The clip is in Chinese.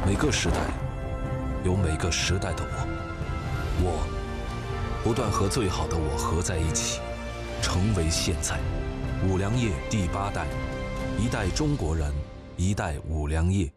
每个时代有每个时代的我，我不断和最好的我合在一起，成为现在。五粮液第8代，一代中国人，一代五粮液。